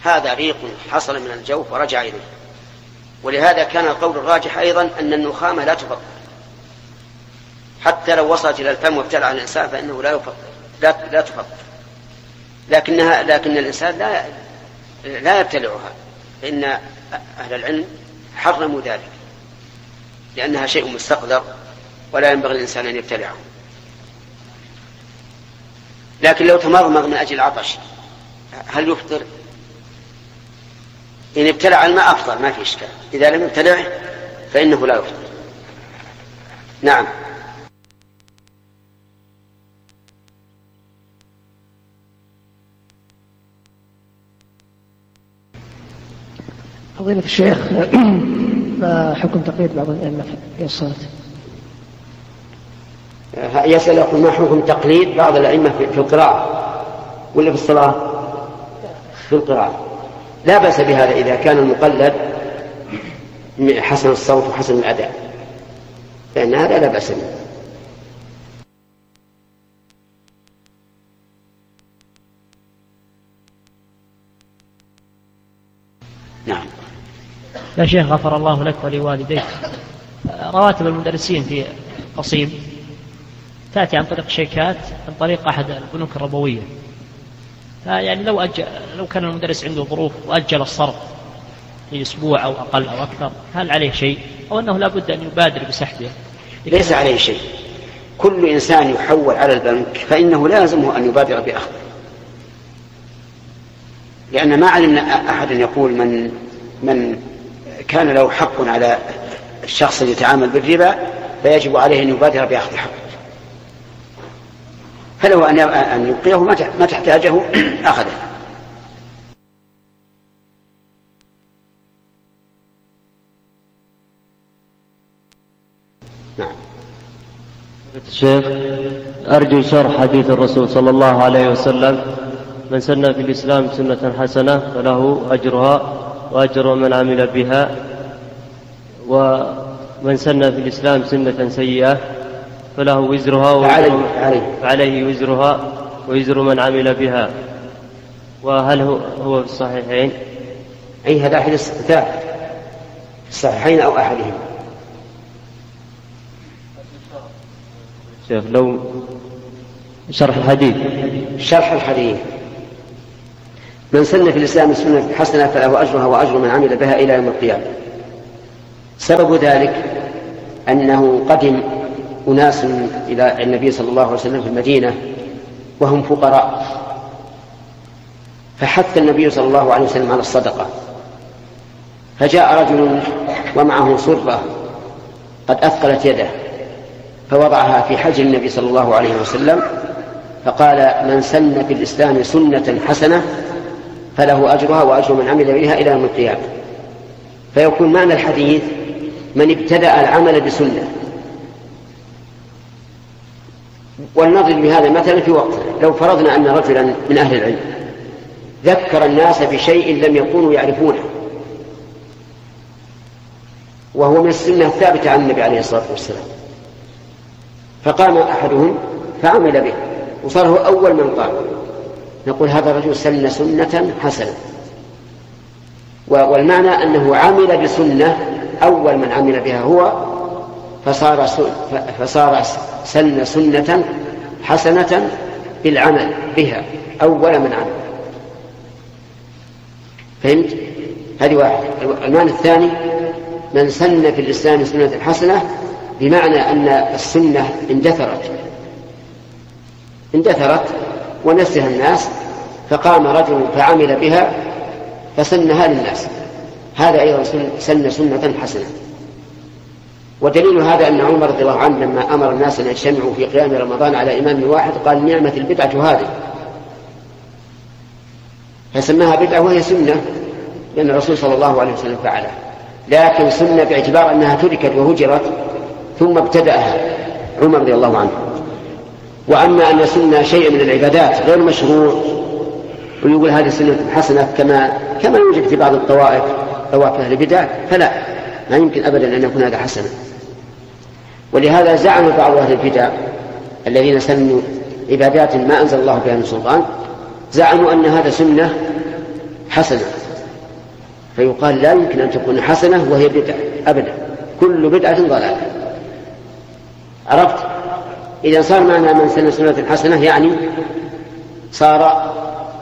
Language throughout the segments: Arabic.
هذا ريق حصل من الجوف ورجع إليه. ولهذا كان القول الراجح أيضا أن النخامة لا تفطر، حتى لو وصلت إلى الفم وابتلع الإنسان فإنه لا يفطر، لا تفطر، لكن الإنسان لا يبتلعها، فإن أهل العلم حرموا ذلك لأنها شيء مستقذر ولا ينبغي الإنسان أن يبتلعه. لكن لو تمضمض من أجل العطش هل يفطر؟ إن ابتلع الماء أفضل، ما في إشكال. إذا لم يبتلعه فإنه لا يفطر. نعم. فضيلة الشيخ، ما حكم تقليد بعض الأئمة في الصلاة؟ يسأل يقول ما حكم تقليد بعض الأئمة في القراءة ولا في الصلاة؟ في القراءة لا بأس بهذا إذا كان المقلد حسن الصوت وحسن الأداء، فإن هذا لا بأس به. نعم. يا شيخ غفر الله لك ولوالديك، رواتب المدرسين في قصيم تأتي عن طريق شيكات عن طريق أحد البنوك الربوية، يعني لو كان المدرس عنده ظروف وأجل الصرف في أسبوع أو أقل أو أكثر، هل عليه شيء أو أنه لا بد أن يبادر بسحبه؟ ليس عليه شيء. كل إنسان يحول على البنك فإنه لازمه أن يبادر بأخذه، لأن ما علمنا أحد يقول من كان له حق على الشخص اللي يتعامل بالربا فيجب عليه أن يبادر بأخذ حقه، فلو أن يبقيه ما تحتاجه أخذه. نعم. الشيخ أرجو شرح حديث الرسول صلى الله عليه وسلم: من سن في الإسلام سنة حسنة فله أجرها وأجر من عمل بها، ومن سن في الإسلام سنة سيئة فله وزرها فعليه وزرها ووزر من عمل بها. وهل هو في الصحيحين؟ أي هذا أحد الصحيحين، الصحيحين أو أحدهم. شيخ لو شرح الحديث: من سن في الإسلام سنة حسنة فله أجرها وأجر من عمل بها إلى يوم القيامة. سبب ذلك أنه قدم أناس إلى النبي صلى الله عليه وسلم في المدينة وهم فقراء، فحث النبي صلى الله عليه وسلم على الصدقة، فجاء رجل ومعه صرة قد أثقلت يده فوضعها في حجر النبي صلى الله عليه وسلم، فقال: من سن في الإسلام سنة حسنة فله أجرها وأجر من عمل بها إلى يوم القيامة. فيكون معنى الحديث: من ابتدأ العمل بسنة. ولنضرب بهذا مثلا في وقتنا، لو فرضنا أن رجلا من أهل العلم ذكر الناس بشيء لم يكونوا يعرفونه وهو من السنة الثابتة عن النبي عليه الصلاة والسلام، فقام أحدهم فعمل به وصار هو أول من قام، نقول هذا الرجل سن سنة حسنة. والمعنى أنه عمل بسنة أول من عمل بها هو، فصار سن سنة حسنة بالعمل بها أول من عمل. فهمت؟ هذه واحد. المعنى الثاني: من سن في الإسلام سنة حسنة، بمعنى أن السنة اندثرت ونسها الناس، فقام رجل فعمل بها فسنها للناس، هذا أيضا سن سنة حسنة. ودليل هذا أن عمر رضي الله عنه لما أمر الناس أن يجتمعوا في قيام رمضان على إمام واحد قال: نعمة البدعة هذه، فسماها بدعة وهي سنة لأن الرسول صلى الله عليه وسلم فعلها، لكن سنة باعتبار أنها تركت وهجرت ثم ابتدأها عمر رضي الله عنه. وأما أن سنة شيء من العبادات غير مشروع ويقول هذه سنة حسنة كما يوجد في بعض الطوائف أهل البدع، فلا، ما يمكن أبدا أن يكون هذا حسنا. ولهذا زعم بعض أهل البدع الذين سنوا عبادات ما أنزل الله بها من سلطان، زعموا أن هذا سنة حسنة، فيقال لا يمكن أن تكون حسنة وهي بدعة أبدا، كل بدعة ضلالة. عرفت؟ إذا صار معنا من سن سنة حسنة يعني صار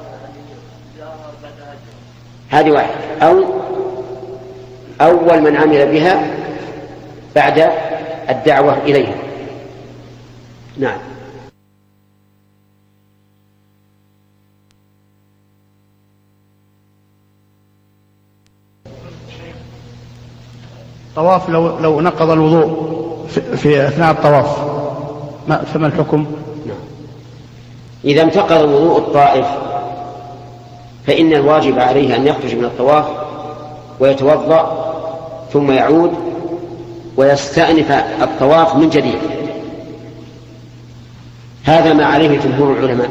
هذه واحد، أو أول من عمل بها بعد الدعوة إليها. نعم. طواف لو نقض الوضوء في أثناء الطواف فما الحكم؟ نعم. إذا انتقض وضوء الطائف فإن الواجب عليه أن يخرج من الطواف ويتوضأ ثم يعود ويستأنف الطواف من جديد. هذا ما عليه جمهور العلماء،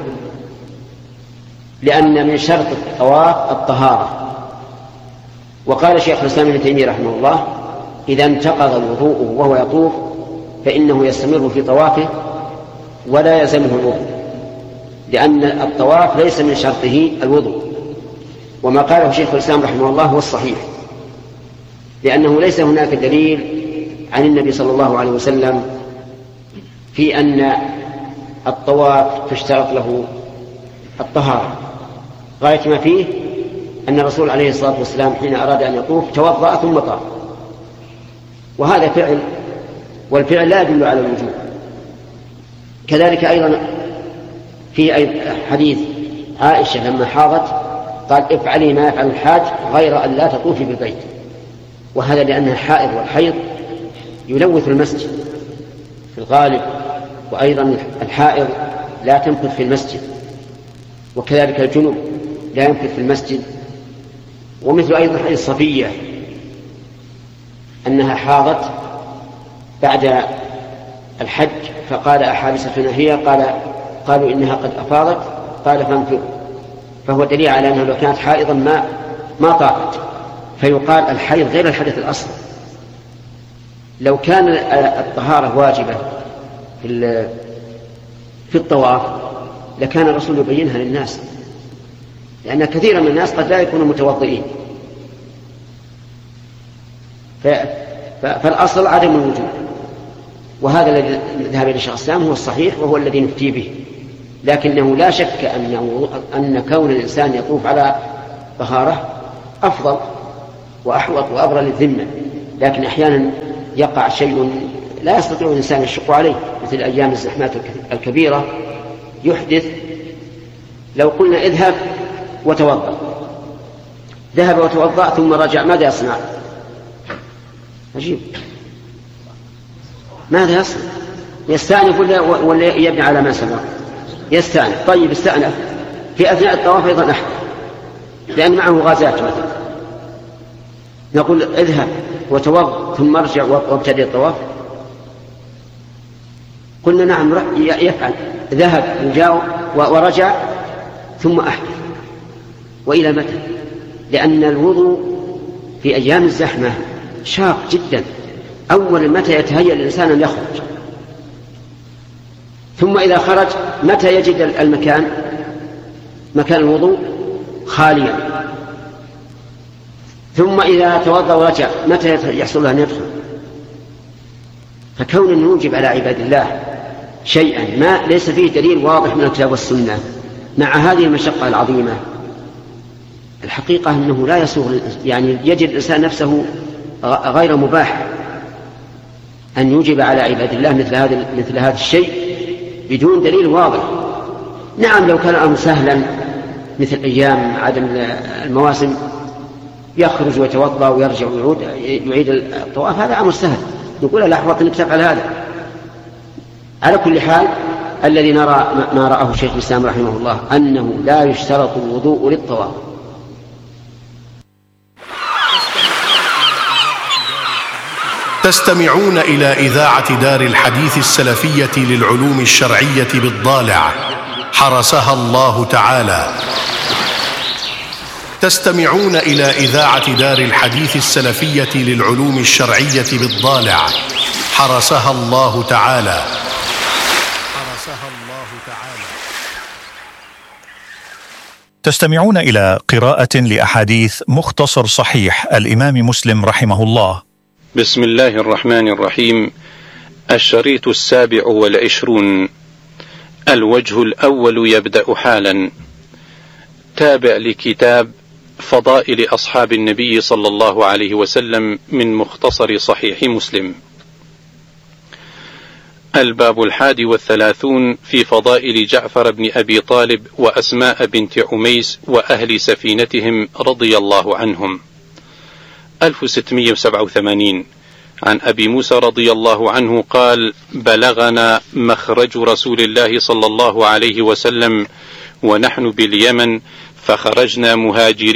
لأن من شرط الطواف الطهارة. وقال شيخ الإسلام ابن تيمية رحمه الله: إذا انتقض الوضوء وهو يطوف فإنه يستمر في طوافه ولا يلزمه الوضوء، لأن الطواف ليس من شرطه الوضوء. وما قاله شيخ الإسلام رحمه الله هو الصحيح، لأنه ليس هناك دليل عن النبي صلى الله عليه وسلم في أن الطواف تشترط له الطهارة. غاية ما فيه أن الرسول عليه الصلاة والسلام حين أراد أن يطوف توضأ ثم طاف، وهذا فعل، والفعل لا يدل على الوجوب. كذلك أيضا في حديث عائشة لما حاضت قال: افعلي ما يفعل الحاج غير أن لا تطوفي بالبيت. وهذا لأنها حائض، والحيض يلوث المسجد في الغالب، وأيضا الحائض لا تمكث في المسجد، وكذلك الجنوب لا يمكث في المسجد. ومثل أيضا حديث صفية أنها حاضت بعد الحج فقال: أحابستنا هي؟ قالوا إنها قد أفاضت، قال: فانفروا. فهو دليل على أنها لو كانت حائضا ما طافت. فيقال الحيض غير الحدث الأصغر. لو كان الطهارة واجبة في الطواف لكان الرسول يبينها للناس، لأن كثيرا من الناس قد لا يكونوا متوضئين، فالأصل عدم الوجوب. وهذا الذي ذهب إليه شيخ الإسلام هو الصحيح وهو الذي نفتي به. لكنه لا شك أن كون الإنسان يطوف على طهارة أفضل وأحوط وأبرى للذمة، لكن أحيانا يقع شيء لا يستطيع الإنسان يشق عليه، مثل أيام الزحمات الكبيرة يحدث. لو قلنا اذهب وتوضأ، ذهب وتوضأ ثم رجع، ماذا يصنع؟ عجيب، ماذا يصنع؟ يستأنف ولا يبني على ما سبق؟ يستأنف. طيب استأنف في أثناء الطواف أيضا أحد، لأن معه غازات مثلا، نقول اذهب وتوضأ ثم ارجع وابتدئ الطواف؟ قلنا نعم يفعل، ذهب وجاء ورجع ثم أحدث. وإلى متى؟ لأن الوضوء في أيام الزحمة شاق جدا. أولا متى يتهيأ الإنسان أن يخرج؟ ثم إذا خرج متى يجد المكان مكان الوضوء خاليا؟ ثم إذا توضأ ورجع متى يحصل له أن يدخل؟ فكون أن نوجب على عباد الله شيئا ما ليس فيه دليل واضح من الكتاب والسنة مع هذه المشقة العظيمة، الحقيقة أنه لا يسوغ، يعني يجد الإنسان نفسه غير مباح أن يوجب على عباد الله مثل هذا الشيء بدون دليل واضح. نعم لو كان الأمر سهلا مثل أيام عدم المواسم يخرج ويتوضأ ويرجع ويعيد الطواف، هذا أمر سهل، نقول لا أحوط أنك تفعل هذا. على كل حال الذي نرى ما رآه شيخ الإسلام رحمه الله أنه لا يشترط الوضوء للطواف. تستمعون إلى إذاعة دار الحديث السلفية للعلوم الشرعية بالضالع حرسها الله تعالى. تستمعون إلى إذاعة دار الحديث السلفية للعلوم الشرعية بالضالع حرسها الله تعالى. تستمعون إلى قراءة لأحاديث مختصر صحيح الإمام مسلم رحمه الله. بسم الله الرحمن الرحيم. الشريط 27. الوجه الأول يبدأ حالا. تابع لكتاب فضائل أصحاب النبي صلى الله عليه وسلم من مختصر صحيح مسلم. الباب 31 في فضائل جعفر بن أبي طالب وأسماء بنت عميس وأهل سفينتهم رضي الله عنهم. 1687 عن أبي موسى رضي الله عنه قال: بلغنا مخرج رسول الله صلى الله عليه وسلم ونحن باليمن فخرجنا مهاجرين.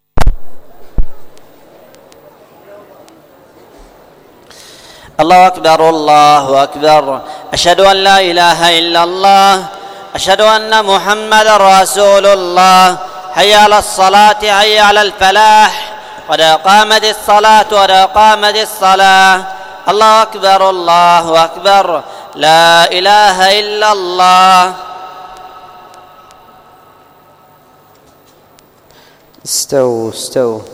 الله أكبر الله أكبر، أشهد أن لا إله إلا الله، أشهد أن محمد رسول الله، حي على الصلاة حي على الفلاح، قد قامت الصلاة قد قامت الصلاة. الله أكبر الله أكبر، لا إله إلا الله. استووا استووا.